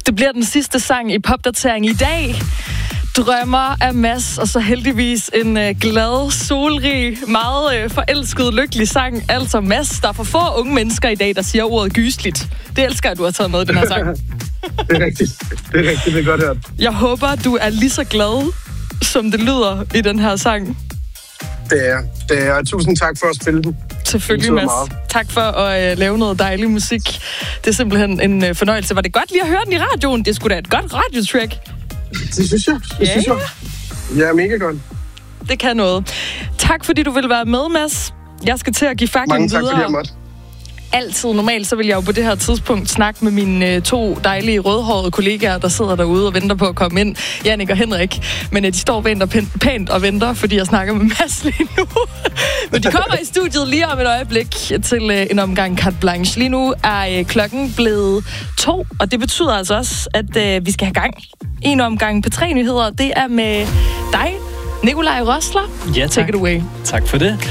Det bliver den sidste sang i popdatering i dag. Drømmer af Mads, og så heldigvis en glad, solrig, meget forelsket, lykkelig sang. Altså Mads, der er for få unge mennesker i dag, der siger ordet gysligt. Det elsker jeg, du har taget med i den her sang. Det er rigtigt. Det er godt hørt. Jeg håber, du er lige så glad, som det lyder i den her sang. Det er. Tusind tak for at spille den. Selvfølgelig, Mads. Tak for at lave noget dejlig musik. Det er simpelthen en fornøjelse. Var det godt lige at høre den i radioen? Det skulle da et godt radiotrack. Det synes jeg. Ja, mega godt. Det kan noget. Tak, fordi du ville være med, Mads. Jeg skal til at give faklen videre. Mange tak, fordi jeg måtte. Altid normalt, så vil jeg jo på det her tidspunkt snakke med mine 2 dejlige rødhårede kollegaer, der sidder derude og venter på at komme ind. Jannik og Henrik. Men de står pænt og venter, fordi jeg snakker med Mads lige nu. Men de kommer i studiet lige om et øjeblik til en omgang carte blanche. Lige nu er klokken blevet 2, og det betyder altså også, at vi skal have gang i en omgang P3-nyheder. Det er med dig, Nikolaj Rosler. Ja, tak. Take it away. Tak for det.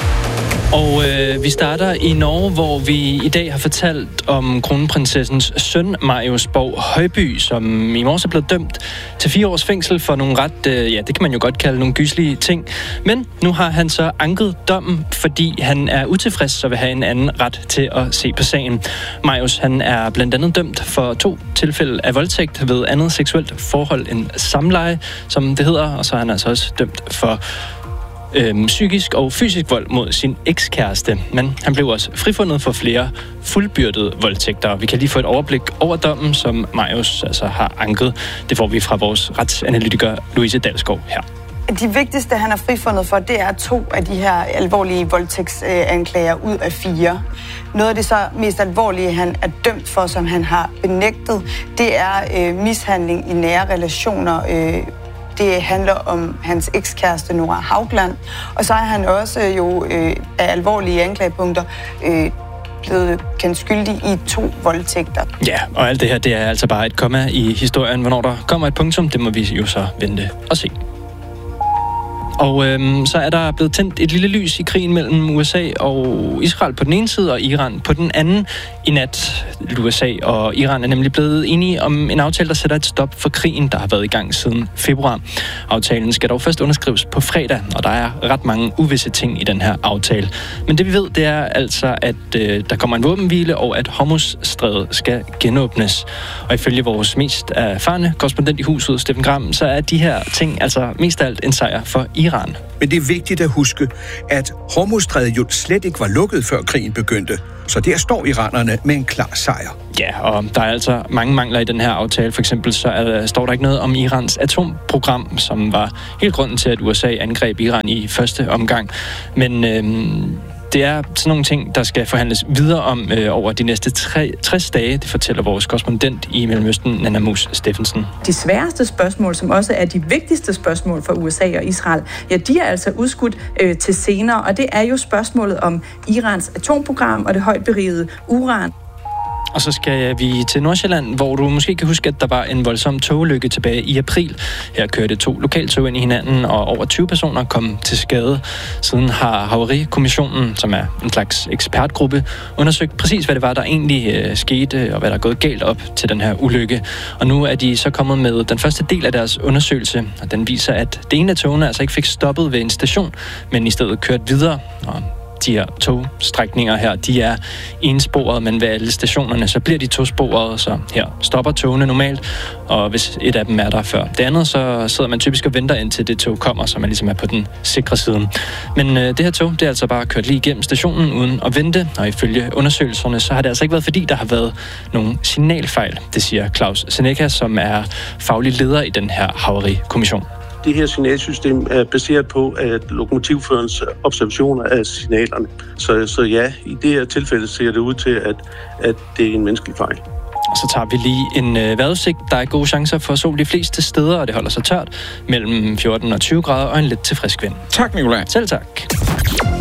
Og vi starter i Norge, hvor vi i dag har fortalt om kronprinsessens søn, Marius Borg Højby, som i morges er blevet dømt til 4 års fængsel for nogle ret, det kan man jo godt kalde nogle gyslige ting. Men nu har han så anket dommen, fordi han er utilfreds og vil have en anden ret til at se på sagen. Marius, han er blandt andet dømt for 2 tilfælde af voldtægt ved andet seksuelt forhold end samleje, som det hedder, og så er han altså også dømt for psykisk og fysisk vold mod sin ekskæreste. Men han blev også frifundet for flere fuldbyrdede voldtægter. Vi kan lige få et overblik over dommen, som Marius altså har anket. Det får vi fra vores retsanalytiker Louise Dalsgaard her. De vigtigste, han er frifundet for, det er 2 af de her alvorlige voldtægtsanklager ud af 4. Noget af det så mest alvorlige, han er dømt for, som han har benægtet, det er mishandling i nære relationer. Det handler om hans ekskæreste Nora Haugland. Og så er han også af alvorlige anklagepunkter blevet kendt skyldig i 2 voldtægter. Ja, og alt det her, det er altså bare et komma i historien. Hvornår der kommer et punktum, det må vi jo så vente og se. Og så er der blevet tændt et lille lys i krigen mellem USA og Israel på den ene side, og Iran på den anden. I nat, USA og Iran er nemlig blevet enige om en aftale, der sætter et stop for krigen, der har været i gang siden februar. Aftalen skal dog først underskrives på fredag, og der er ret mange uvisse ting i den her aftale. Men det vi ved, det er altså, at der kommer en våbenhvile, og at Hormuzstrædet skal genåbnes. Og ifølge vores mest erfarne korrespondent i huset, Steffen Gram, så er de her ting altså mest af alt en sejr for Iran. Men det er vigtigt at huske, at Hormuzstrædet jo slet ikke var lukket, før krigen begyndte. Så der står iranerne med en klar sejr. Ja, og der er altså mange mangler i den her aftale. For eksempel så står der ikke noget om Irans atomprogram, som var helt grunden til, at USA angreb Iran i første omgang. Men det er sådan nogle ting, der skal forhandles videre om over de næste 60 dage. Det fortæller vores korrespondent i Mellemøsten, Nana Mus Steffensen. De sværeste spørgsmål, som også er de vigtigste spørgsmål for USA og Israel, ja, de er altså udskudt til senere. Og det er jo spørgsmålet om Irans atomprogram og det højt berigede uran. Og så skal vi til Nordsjælland, hvor du måske kan huske, at der var en voldsom togulykke tilbage i april. Her kørte 2 lokaltog ind i hinanden, og over 20 personer kom til skade. Siden har Havarikommissionen, som er en slags ekspertgruppe, undersøgt præcis, hvad det var, der egentlig skete, og hvad der er gået galt op til den her ulykke. Og nu er de så kommet med den første del af deres undersøgelse, og den viser, at det ene af togene altså ikke fik stoppet ved en station, men i stedet kørt videre. Og de her togstrækninger her, de er ensporede, men ved alle stationerne, så bliver de tosporede, så her stopper togene normalt, og hvis et af dem er der før det andet, så sidder man typisk og venter indtil det tog kommer, så man ligesom er på den sikre side. Men det her tog, det er altså bare kørt lige igennem stationen uden at vente, og ifølge undersøgelserne, så har det altså ikke været fordi, der har været nogle signalfejl, det siger Claus Seneca, som er faglig leder i den her havarikommission. Det her signalsystem er baseret på at lokomotivførens observationer af signalerne. Så ja, i det her tilfælde ser det ud til, at det er en menneskelig fejl. Og så tager vi lige en vejrudsigt. Der er gode chancer for sol de fleste steder, og det holder sig tørt mellem 14 og 20 grader og en lidt til frisk vind. Tak, Nikolaj. Selv tak.